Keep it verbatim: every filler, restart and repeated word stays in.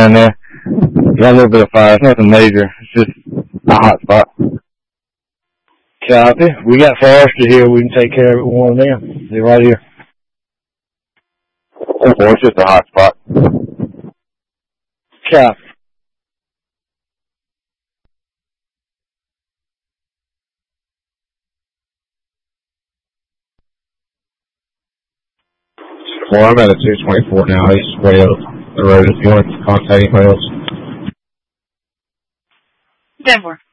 down there. Got a little bit of fire. It's nothing major. It's just a hot spot. Copy. We got Forrester here. We can take care of it with one of them. They're right here. Oh, boy, it's just a hot spot. Copy. Well, I'm at a two twenty-four now. He's way up the road if you want to contact anybody else. Denver.